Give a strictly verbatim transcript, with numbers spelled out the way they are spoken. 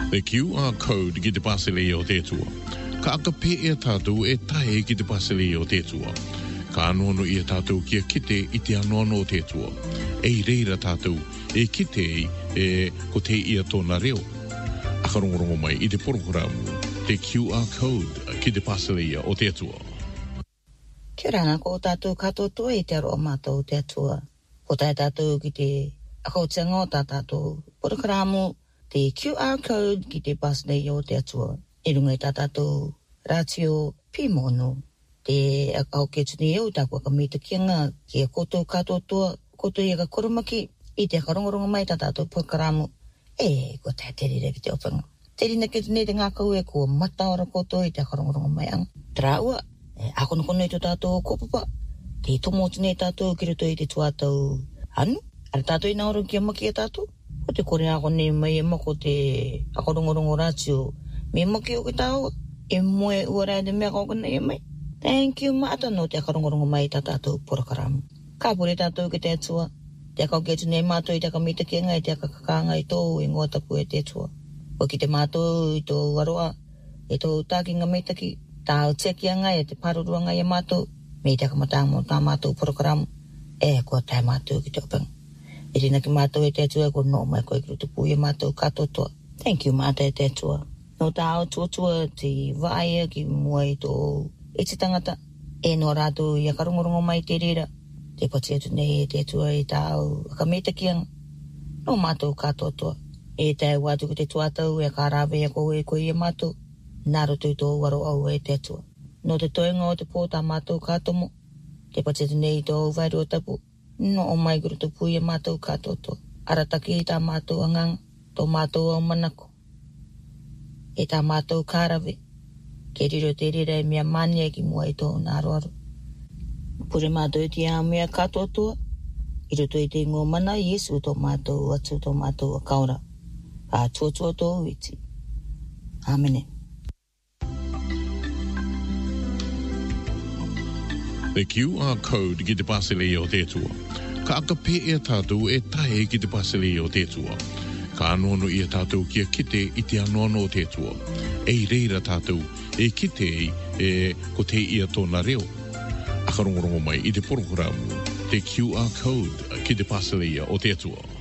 The Q R code ki te pasele o te tua. Ka aka pe e tātou e tae ki te pasele o te tua. Ka anono i a tātou kia kite i te anono o te tua. E reira tātou e kite e ko te ia tōna reo. Aka rongorongo mai i te porokoramu. The Q R code ki te pasele o te tua. Kia ranga ko tātou katoa i te aroa mātou te atua. Ko tai tātou ki te akautenga o tātou porokoramu. Te Q R code ki te pasne o te atua. E runga i tātou ratio pimono. Te akau ke tuni eo tākua ka mita kianga ki a koto katoa koto i a ka koromaki i te akarongorongo mai tātou porokoramu. E, ko tai te rire ki te opanga. Te rina ke tuni te ngā kau e ko mataora koto i te akarongorongo mai ang. Tra ua, e, ako no kono i tō tātou kopapa. Te tomo tuni tātou ki roto i te tuatau anu. Ara tātou i naoro ki a maki a tātou. Ko te kore ako ne mai e mako te akarongorongo ratio. Me maki o ki tāua. E moe uarai de mea kaukana e mai. Thank you maata no te akarongorongo mai tā tātou porokoramu. Ka pore tātou ki te atua. Te akau ke tune mātou i te akamita ki ngai, te akakakanga i tō i ngō tapu e te atua. O ki te mātou i tō waroa, e tō tākinga meitaki, tā o teki ngai e te parurua ngai e mātou, me te akamatāngo tā mātou porokoramu. E kua tai mātou ki te opanga. E rina ki mātou e te atua, ko no mai koe ki rutu pui e mātou katotoa. Thank you mātou e te atua. No tā o tuatua te vaia ki mua i tō e te tangata. E no rātou i a karongorongo mai te rira. Te pati atu nei e te atua i tāu akameta kianga. No mātou katotoa. E te wātu ki te tuatau e ka rāwe e koe e koe i a mātou. Nā roto i tō waro au e te atua. No te toenga o te pōtā mātou katomo. Te pati atu nei i tō wairu o tapu. No o mai kuru te pui e mātou katotoa. Arataki i tā mātou angang. Tō mātou au manako. E tā mātou kārawe. Ke riro te rira e mea mania ki mua i tō nā roaro. Pure mātou i te a mea katotoa. I roto i te ngō mana Yesu tō mātou atu tō mātou a kaura. A tuatua tō uiti. Āmene. The Q R code ki te pasele o te tua. Ka aka pe e tātou e tae ki te pasele o te tua. Ka anono i a tātou kia kite i te anono o te tua. E reira tātou e kite e ko te ia tōna reo. Aka rongorongo mai i te porokoramu. The Q R code ki te pasele o te tua.